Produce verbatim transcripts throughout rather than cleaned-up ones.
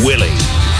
Willie.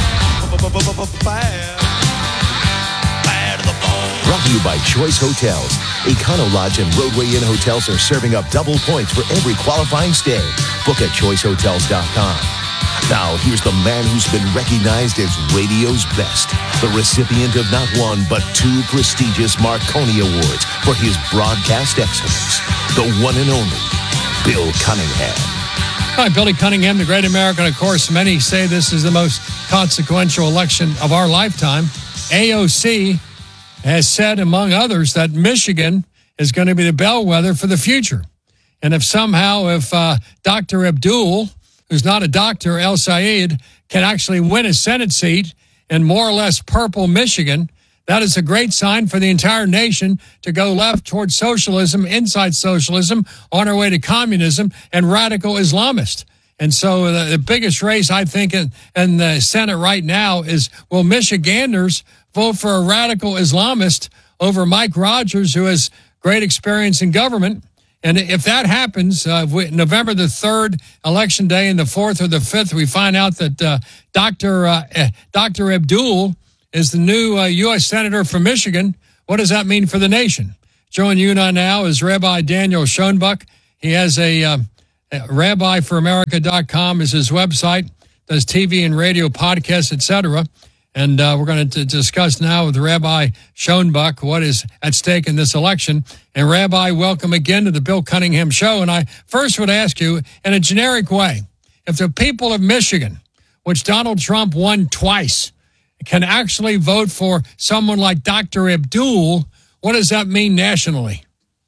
Brought to you by Choice Hotels. Econo Lodge and Roadway Inn hotels are serving up double points for every qualifying stay. Book at choice hotels dot com. Now, here's the man who's been recognized as radio's best, the recipient of not one, but two prestigious Marconi Awards for his broadcast excellence, the one and only Bill Cunningham. Hi, Billy Cunningham, the great American. Of course, many say this is the most consequential election of our lifetime. A O C has said, among others, that Michigan is going to be the bellwether for the future. And if somehow, if uh, Doctor Abdul, who's not a doctor, El Sayed, can actually win a Senate seat in more or less purple Michigan, that is a great sign for the entire nation to go left towards socialism, inside socialism, on our way to communism and radical Islamist. And so the, the biggest race, I think, in, in the Senate right now is, will Michiganders vote for a radical Islamist over Mike Rogers, who has great experience in government? And if that happens, uh, we, November the third, election day, and the fourth or the fifth, we find out that uh, Doctor Uh, Doctor Abdul is the new uh, U S Senator from Michigan. What does that mean for the nation? Joining you now is Rabbi Daniel Schoenbuck. He has a, uh, a rabbi for america dot com is his website, does T V and radio podcasts, et cetera. And uh, we're going to discuss now with Rabbi Schoenbuck what is at stake in this election. And Rabbi, welcome again to the Bill Cunningham Show. And I first would ask you, in a generic way, if the people of Michigan, which Donald Trump won twice, can actually vote for someone like Doctor Abdul, what does that mean nationally?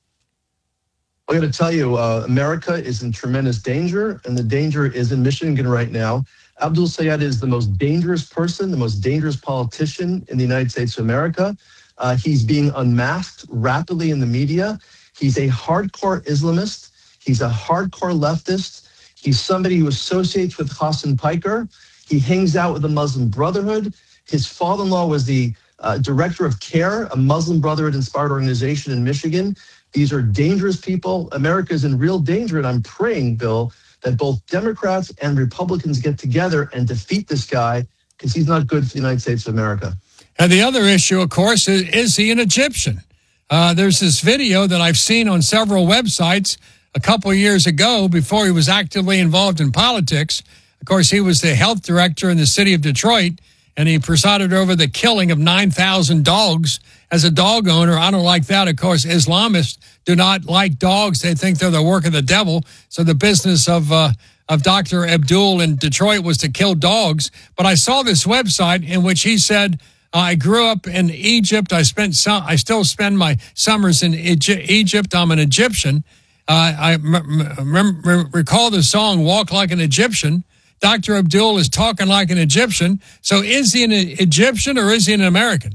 I got to tell you, uh, America is in tremendous danger, and the danger is in Michigan right now. Abdul Sayed is the most dangerous person, the most dangerous politician in the United States of America. Uh, he's being unmasked rapidly in the media. He's a hardcore Islamist. He's a hardcore leftist. He's somebody who associates with Hassan Piker. He hangs out with the Muslim Brotherhood. His father-in-law was the uh, director of CARE, a Muslim Brotherhood-inspired organization in Michigan. These are dangerous people. America is in real danger, and I'm praying, Bill, that both Democrats and Republicans get together and defeat this guy, because he's not good for the United States of America. And the other issue, of course, is, is he an Egyptian? Uh, there's this video that I've seen on several websites a couple of years ago before he was actively involved in politics. Of course, he was the health director in the city of Detroit, and he presided over the killing of nine thousand dogs. As a dog owner, I don't like that. Of course, Islamists do not like dogs. They think they're the work of the devil. So the business of uh, of Doctor Abdul in Detroit was to kill dogs. But I saw this website in which he said, I grew up in Egypt. I spent some, I still spend my summers in Egypt. I'm an Egyptian. Uh, I m- m- recall the song Walk Like an Egyptian. Doctor Abdul is talking like an Egyptian. So is he an Egyptian or is he an American?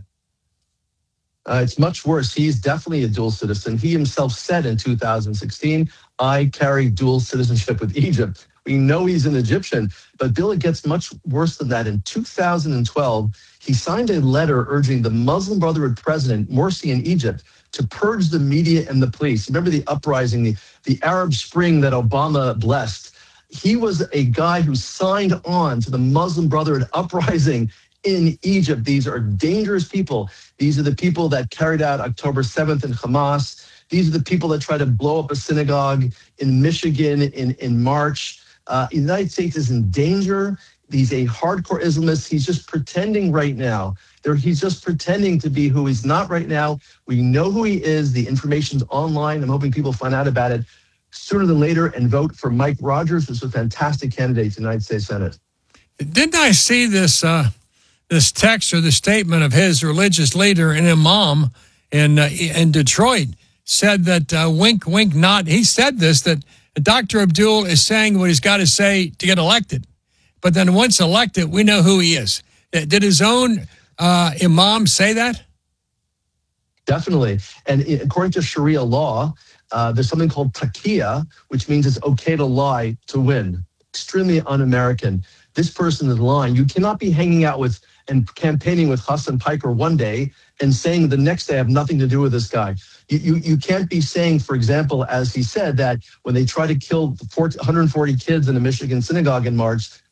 Uh, it's much worse. He's definitely a dual citizen. He himself said in two thousand sixteen, I carry dual citizenship with Egypt. We know he's an Egyptian, but Bill, it gets much worse than that. In two thousand twelve, he signed a letter urging the Muslim Brotherhood president, Morsi in Egypt, to purge the media and the police. Remember the uprising, the, the Arab Spring that Obama blessed? He was a guy who signed on to the Muslim Brotherhood uprising in Egypt. These are dangerous people. These are the people that carried out October seventh in Hamas. These are the people that tried to blow up a synagogue in Michigan in, in March. Uh, the United States is in danger. He's a hardcore Islamist. He's just pretending right now. There, he's just pretending to be who he's not right now. We know who he is. The information's online. I'm hoping people find out about it sooner than later and vote for Mike Rogers, who's a fantastic candidate to the United States Senate. Didn't I see this uh, this text or the statement of his religious leader, an imam in uh, in Detroit, said that uh, wink, wink, not. He said this, that Doctor Abdul is saying what he's got to say to get elected. But then once elected, we know who he is. Did his own uh, imam say that? Definitely. And according to Sharia law, uh, there's something called taqiyya, which means it's okay to lie to win. Extremely un-American. This person is lying. You cannot be hanging out with and campaigning with Hassan Piker one day and saying the next day I have nothing to do with this guy. You, you, you can't be saying, for example, as he said, that when they try to kill one hundred forty kids in a Michigan synagogue in March,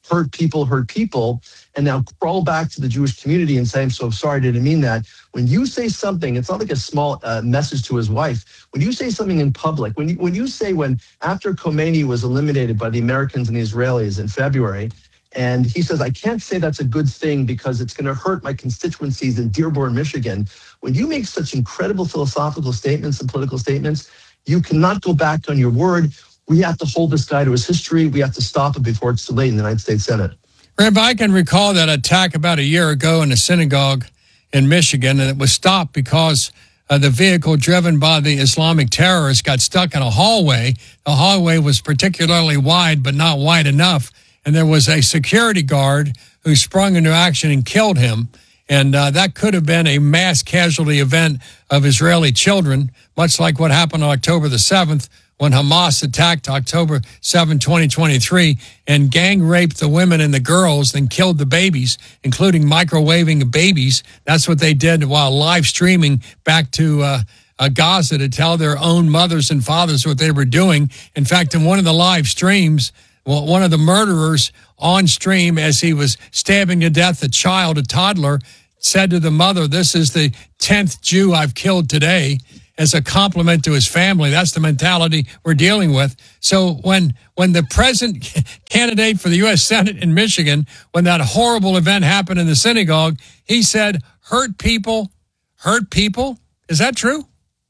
hurt people, hurt people, and now crawl back to the Jewish community and say, I'm so sorry, I didn't mean that. When you say something, it's not like a small uh, message to his wife. When you say something in public, when you, when you say when after Khomeini was eliminated by the Americans and the Israelis in February, and he says, I can't say that's a good thing because it's going to hurt my constituencies in Dearborn, Michigan. When you make such incredible philosophical statements and political statements, you cannot go back on your word. We have to hold this guy to his history. We have to stop it before it's too late in the United States Senate. Rabbi, I can recall that attack about a year ago in a synagogue in Michigan, and it was stopped because uh, the vehicle driven by the Islamic terrorists got stuck in a hallway. The hallway was particularly wide, but not wide enough. And there was a security guard who sprung into action and killed him. And uh, that could have been a mass casualty event of Israeli children, much like what happened on October the seventh when Hamas attacked October seventh, twenty twenty-three, and gang raped the women and the girls, then killed the babies, including microwaving babies. That's what they did while live streaming back to uh, uh, Gaza to tell their own mothers and fathers what they were doing. In fact, in one of the live streams, well, one of the murderers on stream, as he was stabbing to death a child, a toddler, said to the mother, this is the tenth Jew I've killed today, as a compliment to his family. That's the mentality we're dealing with. So when when the present candidate for the U S Senate in Michigan, when that horrible event happened in the synagogue, he said, hurt people, hurt people. Is that true?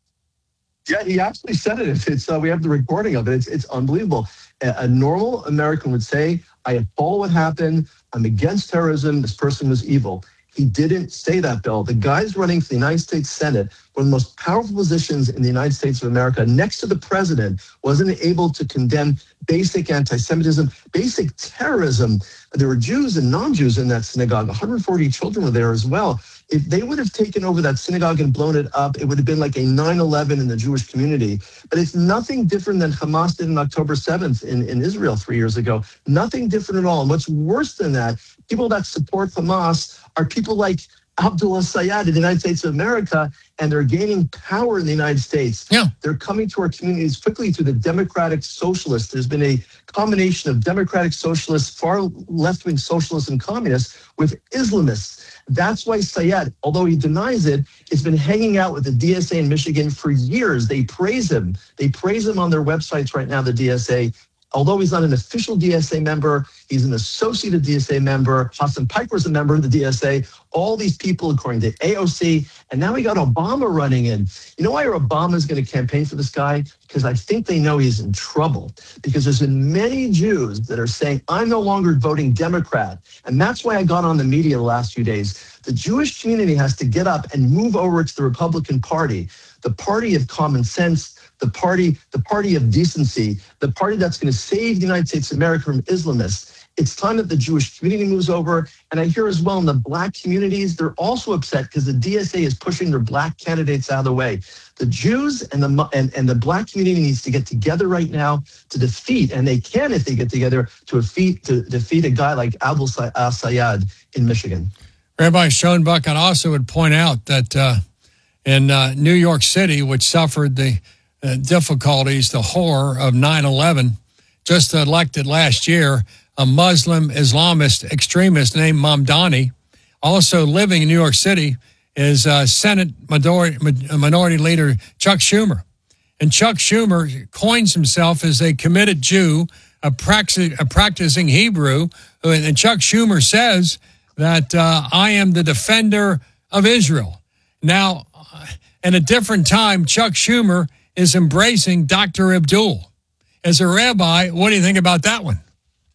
Yeah, he actually said it. It's, it's uh, we have the recording of it. It's it's unbelievable. A, a normal American would say, I follow what happened. I'm against terrorism. This person was evil. He didn't say that, Bill. The guy's running for the United States Senate, one of the most powerful positions in the United States of America, next to the president, wasn't able to condemn basic anti-Semitism, basic terrorism. There were Jews and non-Jews in that synagogue. one hundred forty children were there as well. If they would have taken over that synagogue and blown it up, it would have been like a nine eleven in the Jewish community. But it's nothing different than Hamas did on October seventh in, in Israel three years ago. Nothing different at all. And what's worse than that, people that support Hamas are people like Abdullah Sayed in the United States of America, and they're gaining power in the United States. Yeah. They're coming to our communities quickly through the democratic socialists. There's been a combination of democratic socialists, far left-wing socialists and communists with Islamists. That's why Sayed, although he denies it, has been hanging out with the D S A in Michigan for years. They praise him. They praise him on their websites right now, the D S A. Although he's not an official D S A member, he's an associated D S A member. Hassan Piper's a member of the D S A. All these people, according to A O C, and now we got Obama running in. You know why Obama is going to campaign for this guy? Because I think they know he's in trouble. Because there's been many Jews that are saying, I'm no longer voting Democrat. And that's why I got on the media the last few days. The Jewish community has to get up and move over to the Republican Party, the party of common sense, the party, the party of decency, the party that's going to save the United States of America from Islamists. It's time that the Jewish community moves over. And I hear as well in the black communities, they're also upset because the D S A is pushing their black candidates out of the way. The Jews and the and, and the black community needs to get together right now to defeat, and they can if they get together, to defeat, to defeat a guy like Abdul Sayed in Michigan. Rabbi Schoenbuck, I also would point out that uh, in uh, New York City, which suffered the uh, difficulties, the horror of nine eleven, just elected last year, a Muslim Islamist extremist named Mamdani, also living in New York City, is uh, Senate Minority, Minority Leader Chuck Schumer. And Chuck Schumer coins himself as a committed Jew, a, praxi- a practicing Hebrew, and Chuck Schumer says that uh, I am the defender of Israel. Now, at a different time, Chuck Schumer is embracing Doctor Abdul. As a rabbi, what do you think about that one?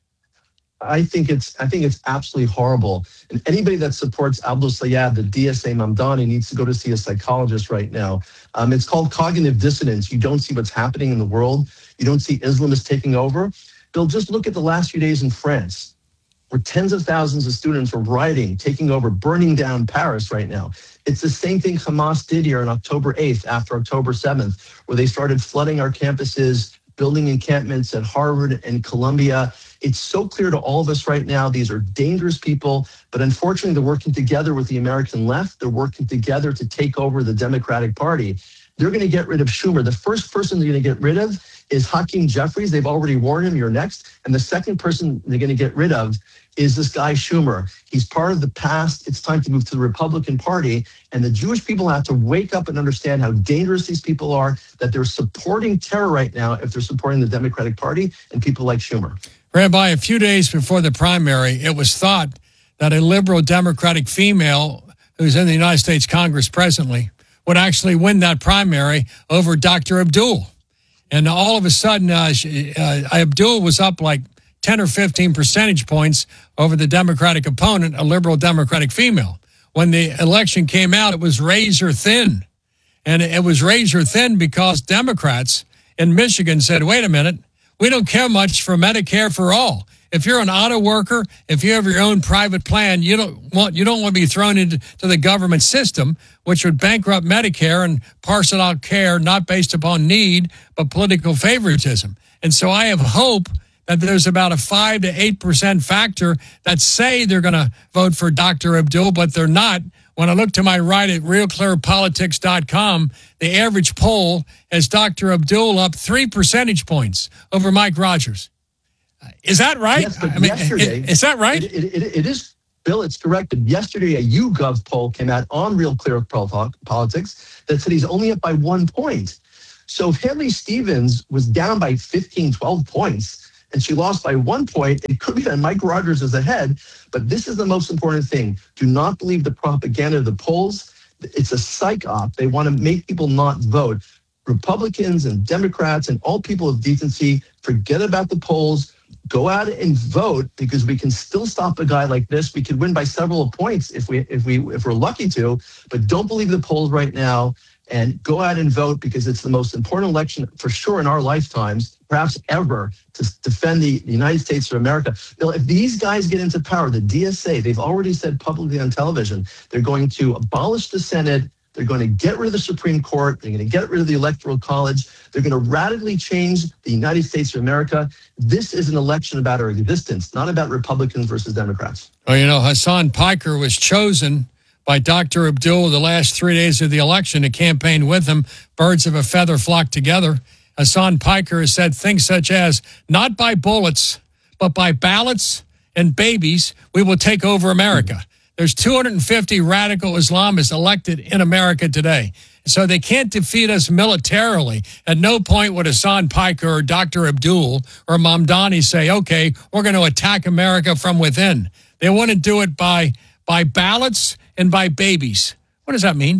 I think it's I think it's absolutely horrible. And anybody that supports Abdul Sayed, the D S A Mamdani, needs to go to see a psychologist right now. Um, it's called cognitive dissonance. You don't see what's happening in the world. You don't see Islamists taking over. Bill, just look at the last few days in France, where tens of thousands of students were rioting, taking over, burning down Paris right now. It's the same thing Hamas did here on October eighth, after October seventh, where they started flooding our campuses, building encampments at Harvard and Columbia. It's so clear to all of us right now, these are dangerous people, but unfortunately they're working together with the American left. They're working together to take over the Democratic Party. They're going to get rid of Schumer. The first person they're going to get rid of is Hakeem Jeffries. They've already warned him, you're next. And the second person they're going to get rid of is this guy Schumer. He's part of the past. It's time to move to the Republican Party. And the Jewish people have to wake up and understand how dangerous these people are, that they're supporting terror right now if they're supporting the Democratic Party and people like Schumer. Rabbi, a few days before the primary, it was thought that a liberal Democratic female who's in the United States Congress presently would actually win that primary over Doctor Abdul. And all of a sudden, uh, she, uh, Abdul was up like ten or fifteen percentage points over the Democratic opponent, a liberal Democratic female. When the election came out, it was razor thin. And it was razor thin because Democrats in Michigan said, wait a minute, we don't care much for Medicare for all. If you're an auto worker, if you have your own private plan, you don't want you don't want to be thrown into to the government system, which would bankrupt Medicare and parcel out care not based upon need, but political favoritism. And so I have hope that there's about a five to eight percent factor that say they're going to vote for Doctor Abdul, but they're not. When I look to my right at real clear politics dot com, the average poll has Doctor Abdul up three percentage points over Mike Rogers. Is that right? Yes, but I mean, yesterday, is that right? It, it, it, it is, Bill, it's correct. But yesterday, a YouGov poll came out on Real Clear Politics that said he's only up by one point. So if Haley Stevens was down by fifteen, twelve points, and she lost by one point, it could be that Mike Rogers is ahead. But this is the most important thing. Do not believe the propaganda of the polls. It's a psych op. They want to make people not vote. Republicans and Democrats and all people of decency, forget about the polls. Go out and vote, because we can still stop a guy like this. We could win by several points if we if we if we're lucky to. But don't believe the polls right now, and go out and vote, because it's the most important election for sure in our lifetimes, perhaps ever, to defend the United States of America. Now, if these guys get into power, the D S A, they've already said publicly on television, they're going to abolish the Senate. They're going to get rid of the Supreme Court. They're going to get rid of the Electoral College. They're going to radically change the United States of America. This is an election about our existence, not about Republicans versus Democrats. Well, you know, Hassan Piker was chosen by Doctor Abdul the last three days of the election to campaign with him. Birds of a feather flock together. Hassan Piker has said things such as, not by bullets, but by ballots and babies, we will take over America. There's two hundred fifty radical Islamists elected in America today. So they can't defeat us militarily. At no point would Hassan Piker or Doctor Abdul or Mamdani say, okay, we're going to attack America from within. They want to do it by by ballots and by babies. What does that mean?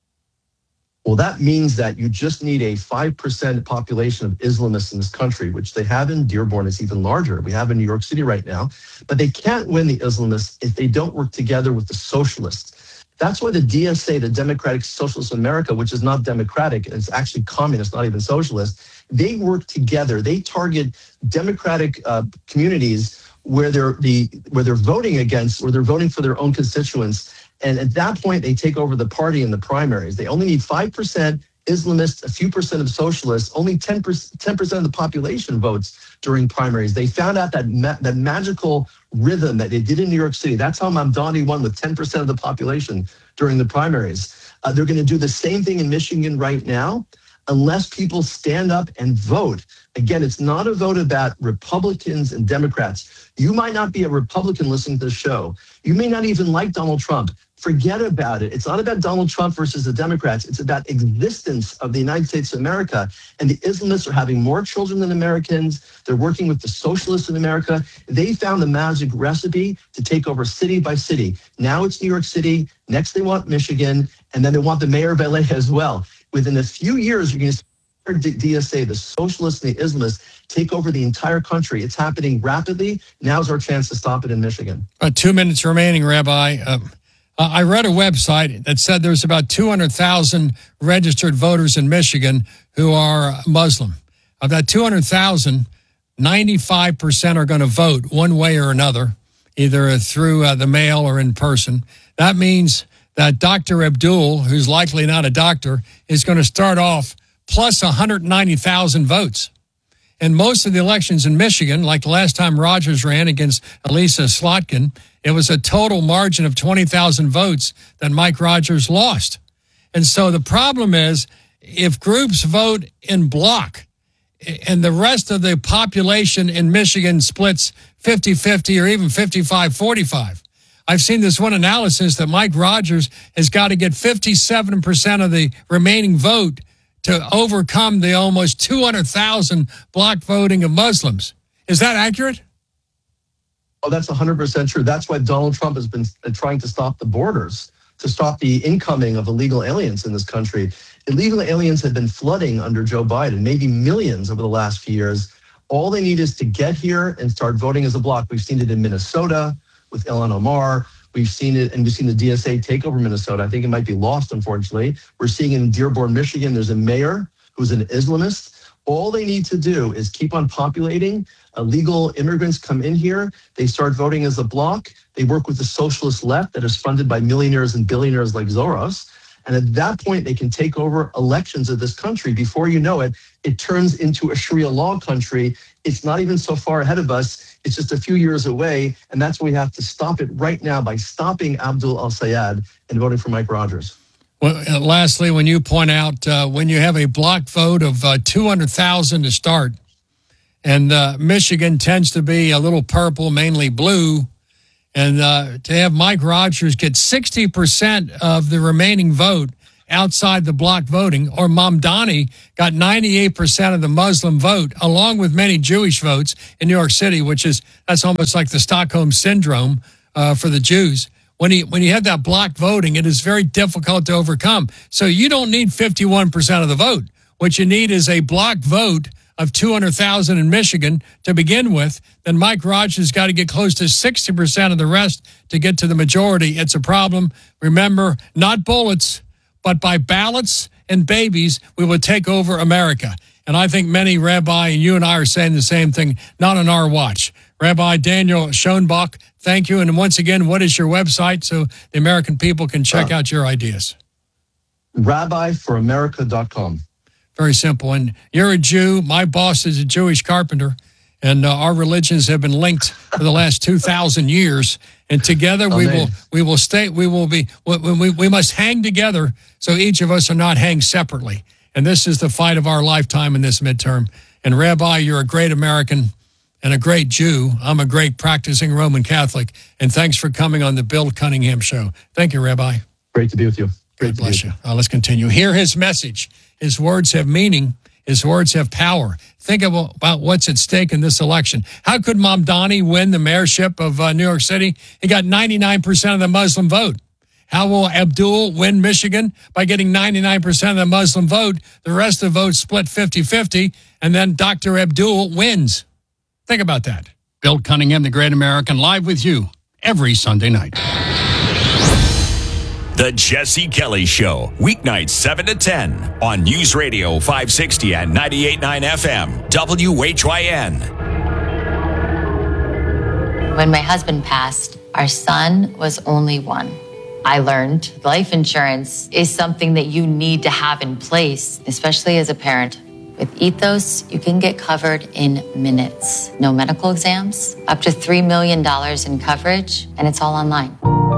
Well, that means that you just need a five percent population of Islamists in this country, which they have in Dearborn. It's even larger. We have in New York City right now. But they can't win the Islamists if they don't work together with the socialists. That's why the D S A, the Democratic Socialist America, which is not democratic, it's actually communist, not even socialist, they work together. They target democratic uh, communities where they're the where they're voting against, where they're voting for their own constituents. And at that point, they take over the party in the primaries. They only need five percent Islamists, a few percent of socialists. Only ten percent, ten percent of the population votes during primaries. They found out that ma- that magical rhythm that they did in New York City. That's how Mamdani won, with ten percent of the population during the primaries. Uh, they're going to do the same thing in Michigan right now, unless people stand up and vote. Again, it's not a vote about Republicans and Democrats. You might not be a Republican listening to the show. You may not even like Donald Trump. Forget about it. It's not about Donald Trump versus the Democrats. It's about existence of the United States of America. And the Islamists are having more children than Americans. They're working with the socialists in America. They found the magic recipe to take over city by city. Now it's New York City. Next they want Michigan. And then they want the mayor of L A as well. Within a few years, you're going to see the D S A, the socialists and the Islamists, take over the entire country. It's happening rapidly. Now's our chance to stop it in Michigan. Uh, two minutes remaining, Rabbi. Um, I read a website that said there's about two hundred thousand registered voters in Michigan who are Muslim. Of that two hundred thousand, ninety-five percent are going to vote one way or another, either through uh, the mail or in person. That means that Doctor Abdul, who's likely not a doctor, is going to start off plus one hundred ninety thousand votes. And most of the elections in Michigan, like the last time Rogers ran against Elisa Slotkin, it was a total margin of twenty thousand votes that Mike Rogers lost. And so the problem is, if groups vote in block, and the rest of the population in Michigan splits fifty-fifty or even fifty-five forty-five. I've seen this one analysis that Mike Rogers has got to get fifty-seven percent of the remaining vote to overcome the almost two hundred thousand block voting of Muslims. Is that accurate? Oh, that's one hundred percent true. That's why Donald Trump has been trying to stop the borders, to stop the incoming of illegal aliens in this country. Illegal aliens have been flooding under Joe Biden, maybe millions over the last few years. All they need is to get here and start voting as a bloc. We've seen it in Minnesota with Ilhan Omar. We've seen it, and we've seen the D S A take over Minnesota. I think it might be lost, unfortunately. We're seeing it in Dearborn, Michigan. There's a mayor who's an Islamist. All they need to do is keep on populating. Illegal immigrants come in here. They start voting as a bloc. They work with the socialist left that is funded by millionaires and billionaires like Soros. And at that point, they can take over elections of this country. Before you know it, it turns into a Sharia law country. It's not even so far ahead of us. It's just a few years away. And that's why we have to stop it right now by stopping Abdul al-Sayed and voting for Mike Rogers. Well, uh, lastly, when you point out, uh, when you have a block vote of uh, two hundred thousand to start, and uh, Michigan tends to be a little purple, mainly blue, and uh, to have Mike Rogers get sixty percent of the remaining vote outside the block voting, or Mamdani got ninety-eight percent of the Muslim vote, along with many Jewish votes in New York City, which is, that's almost like the Stockholm Syndrome uh, for the Jews. When you, when you have that block voting, it is very difficult to overcome. So you don't need fifty-one percent of the vote. What you need is a block vote of two hundred thousand in Michigan to begin with. Then Mike Rogers got to get close to sixty percent of the rest to get to the majority. It's a problem. Remember, not bullets, but by ballots and babies, we will take over America. And I think many, Rabbi, and you and I are saying the same thing, not on our watch. Rabbi Daniel Schoenbach, thank you. And once again, what is your website so the American people can check uh, out your ideas? rabbi for america dot com. Very simple. And you're a Jew. My boss is a Jewish carpenter. And uh, our religions have been linked for the last two thousand years. And together we will we will stay, we will be, we, we must hang together so each of us are not hang separately. And this is the fight of our lifetime in this midterm. And Rabbi, you're a great American and a great Jew. I'm a great practicing Roman Catholic. And thanks for coming on the Bill Cunningham Show. Thank you, Rabbi. Great to be with you. Great God bless you. Uh, let's continue. Hear his message. His words have meaning. His words have power. Think about what's at stake in this election. How could Mamdani win the mayorship of uh, New York City? He got ninety-nine percent of the Muslim vote. How will Abdul win Michigan? By getting ninety-nine percent of the Muslim vote. The rest of the vote split fifty-fifty, and then Doctor Abdul wins. Think about that. Bill Cunningham, the Great American, live with you every Sunday night. The Jesse Kelly Show, weeknights seven to ten on News Radio five sixty and ninety-eight point nine F M, W H Y N. When my husband passed, our son was only one. I learned life insurance is something that you need to have in place, especially as a parent. With Ethos, you can get covered in minutes. No medical exams, up to three million dollars in coverage, and it's all online.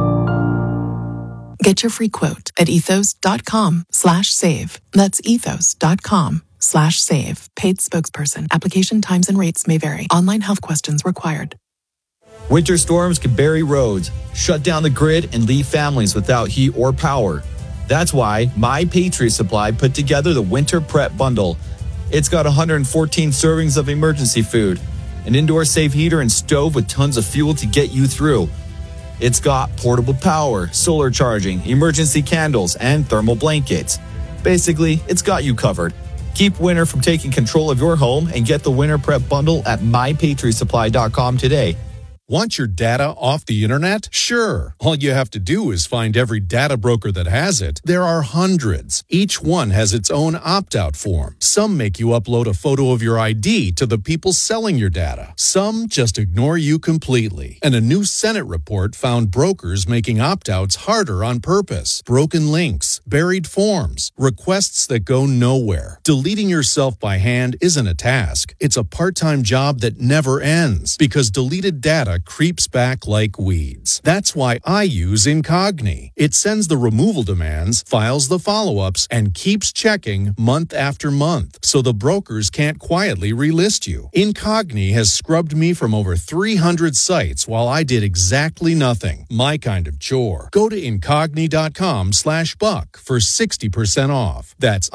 Get your free quote at ethos.com slash save. That's ethos.com slash save. Paid spokesperson. Application times and rates may vary. Online health questions required. Winter storms can bury roads, shut down the grid, and leave families without heat or power. That's why My Patriot Supply put together the Winter Prep Bundle. It's got one hundred fourteen servings of emergency food, an indoor safe heater and stove with tons of fuel to get you through. It's got portable power, solar charging, emergency candles, and thermal blankets. Basically, it's got you covered. Keep winter from taking control of your home and get the Winter Prep Bundle at my patriot supply dot com today. Want your data off the internet? Sure. All you have to do is find every data broker that has it. There are hundreds. Each one has its own opt-out form. Some make you upload a photo of your I D to the people selling your data. Some just ignore you completely. And a new Senate report found brokers making opt-outs harder on purpose. Broken links, buried forms, requests that go nowhere. Deleting yourself by hand isn't a task. It's a part-time job that never ends because deleted data that creeps back like weeds. That's why I use Incogni. It sends the removal demands, files the follow-ups, and keeps checking month after month, so the brokers can't quietly relist you. Incogni has scrubbed me from over three hundred sites while I did exactly nothing. My kind of chore. Go to Incogni.com slash buck for sixty percent off. That's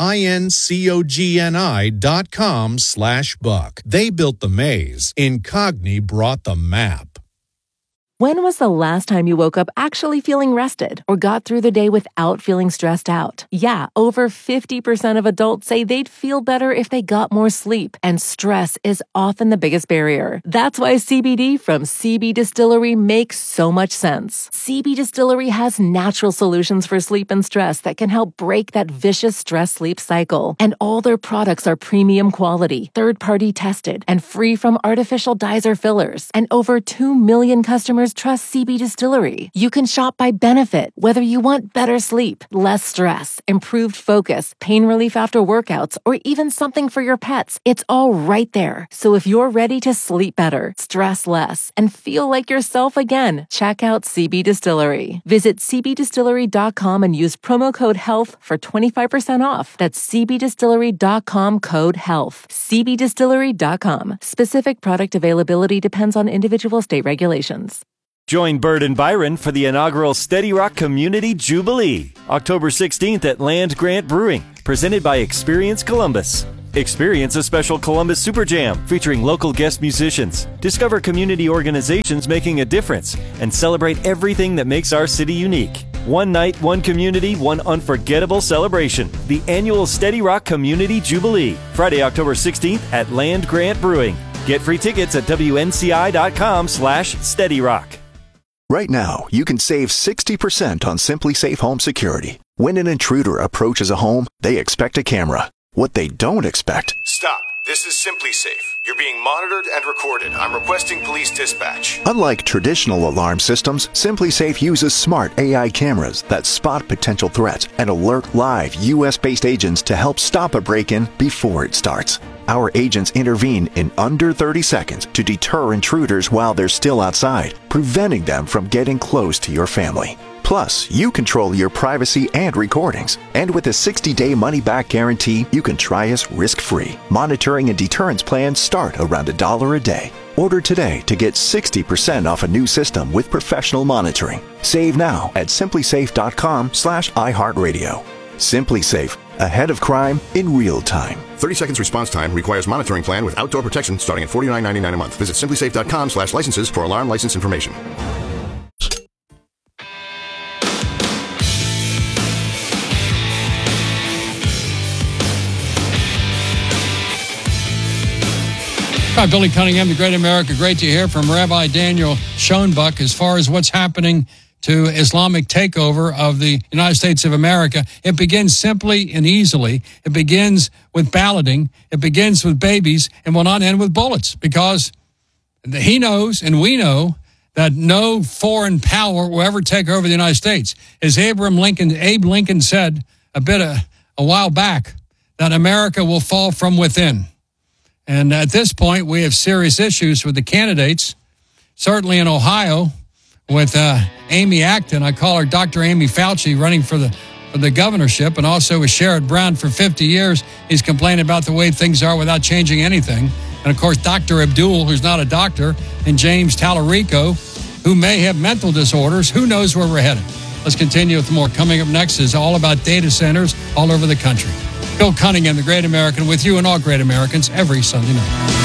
I-N-C-O-G-N-I dot com slash buck. They built the maze. Incogni brought the map. When was the last time you woke up actually feeling rested or got through the day without feeling stressed out? Yeah, over fifty percent of adults say they'd feel better if they got more sleep, and stress is often the biggest barrier. That's why C B D from C B Distillery makes so much sense. C B Distillery has natural solutions for sleep and stress that can help break that vicious stress-sleep cycle. And all their products are premium quality, third-party tested, and free from artificial dyes or fillers. And over two million customers trust C B Distillery. You can shop by benefit, whether you want better sleep, less stress, improved focus, pain relief after workouts, or even something for your pets. It's all right there. So if you're ready to sleep better, stress less, and feel like yourself again, check out C B Distillery. Visit C B distillery dot com and use promo code HEALTH for twenty-five percent off. That's C B distillery dot com code HEALTH. C B distillery dot com. Specific product availability depends on individual state regulations. Join Bird and Byron for the inaugural Steady Rock Community Jubilee, October sixteenth at Land Grant Brewing, presented by Experience Columbus. Experience a special Columbus Super Jam featuring local guest musicians. Discover community organizations making a difference and celebrate everything that makes our city unique. One night, one community, one unforgettable celebration. The annual Steady Rock Community Jubilee, Friday, October sixteenth at Land Grant Brewing. Get free tickets at W N C I dot com slash Steady Rock. Right now, you can save sixty percent on Simply Safe Home Security. When an intruder approaches a home, they expect a camera. What they don't expect... Stop. This is Simply Safe. You're being monitored and recorded. I'm requesting police dispatch. Unlike traditional alarm systems, Simply Safe uses smart A I cameras that spot potential threats and alert live U S-based agents to help stop a break-in before it starts. Our agents intervene in under thirty seconds to deter intruders while they're still outside, preventing them from getting close to your family. Plus, you control your privacy and recordings. And with a sixty-day money-back guarantee, you can try us risk-free. Monitoring and deterrence plans start around a dollar a day. Order today to get sixty percent off a new system with professional monitoring. Save now at simply safe dot com slash iHeartRadio. Simply Safe, ahead of crime in real time. thirty seconds response time requires monitoring plan with outdoor protection starting at forty-nine ninety-nine a month. Visit simply safe dot com slash licenses for alarm license information. Hi, Billy Cunningham, the Great America. Great to hear from Rabbi Daniel Schoenbuck as far as what's happening to Islamic takeover of the United States of America. It begins simply and easily. It begins with balloting. It begins with babies and will not end with bullets, because he knows and we know that no foreign power will ever take over the United States. As Abraham Lincoln, Abe Lincoln said a bit a, a while back, that America will fall from within. And at this point, we have serious issues with the candidates, certainly in Ohio, with uh, Amy Acton. I call her Doctor Amy Fauci, running for the for the governorship, and also with Sherrod Brown for fifty years. He's complaining about the way things are without changing anything. And, of course, Doctor Abdul, who's not a doctor, and James Tallarico, who may have mental disorders. Who knows where we're headed? Let's continue with more. Coming up next is all about data centers all over the country. Bill Cunningham, the Great American, with you and all great Americans every Sunday night.